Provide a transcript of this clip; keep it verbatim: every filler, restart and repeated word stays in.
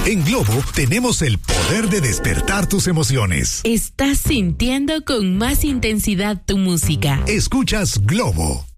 En Globo tenemos el poder de despertar tus emociones. Estás sintiendo con más intensidad tu música. Escuchas Globo.